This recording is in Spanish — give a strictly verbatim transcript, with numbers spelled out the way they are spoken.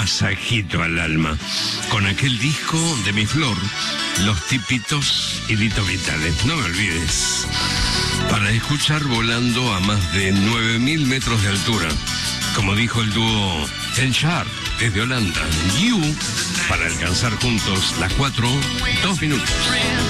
masajito al alma con aquel disco de Mi Flor, Los Tipitos y Lito Vitales. No me olvides. Para escuchar volando a más de nueve mil metros de altura, como dijo el dúo Ten Sharp desde Holanda. You, para alcanzar juntos las cuatro, dos minutos.